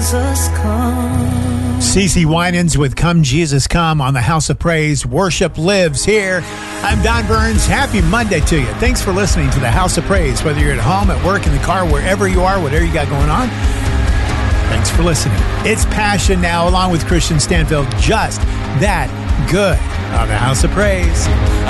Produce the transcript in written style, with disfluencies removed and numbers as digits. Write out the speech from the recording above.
Jesus Come. CeCe Winans with Come Jesus Come on the House of Praise. Worship lives here. I'm Don Burns. Happy Monday to you. Thanks for listening to the House of Praise, whether you're at home, at work, in the car, wherever you are, whatever you got going on. Thanks for listening. It's Passion now, along with Christian Stanfield. Just that good on the House of Praise.